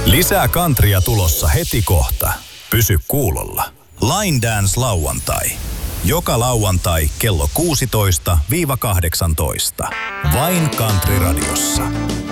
Lisää kantria tulossa heti kohta. Pysy kuulolla. Line Dance lauantai. Joka lauantai kello 16-18. Vain Country Radiossa.